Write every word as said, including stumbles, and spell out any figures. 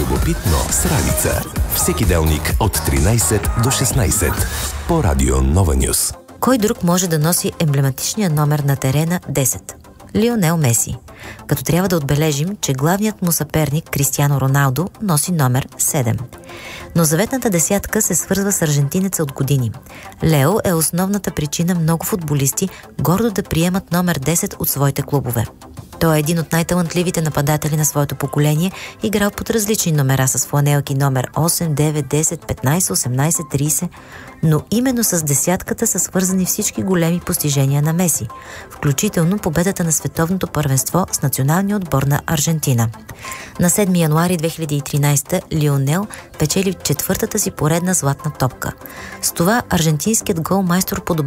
Любопитно с Ралица. Всеки делник от тринайсет до шестнайсет по Радио Нова Нюс. Кой друг може да носи емблематичния номер на терена десет? Лионел Меси. Като трябва да отбележим, че главният му съперник Кристиано Роналдо носи номер седем. Но заветната десятка се свързва с аржентинеца от години. Лео е основната причина много футболисти гордо да приемат номер десет от своите клубове. Той е един от най-талантливите нападатели на своето поколение, играл под различни номера с фланелки номер осем, девет, десет, петнайсет, осемнайсет, трийсет, но именно с десятката са свързани всички големи постижения на Меси, включително победата на световното първенство с националния отбор на Аржентина. На седми януари две хиляди и тринайсета Лионел печели четвъртата си поредна златна топка. С това аржентинският голмайстор подобри